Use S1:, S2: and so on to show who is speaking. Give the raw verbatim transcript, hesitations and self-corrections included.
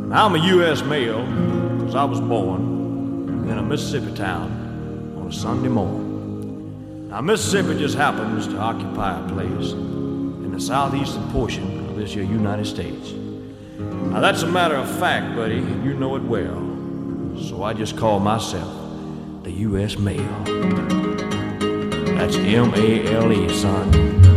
S1: I'm a U S male because I was born in a Mississippi town on a Sunday morning. Now, Mississippi just happens to occupy a place in the southeastern portion of this here United States. Now, that's a matter of fact, buddy, and you know it well. So I just call myself the U S male. That's M A L E, son.